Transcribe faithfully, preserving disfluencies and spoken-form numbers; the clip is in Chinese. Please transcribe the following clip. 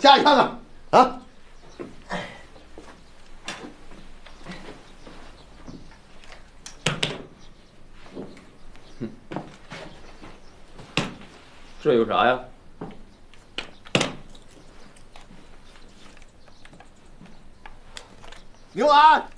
下去看看啊。 这有啥呀？ 刘安，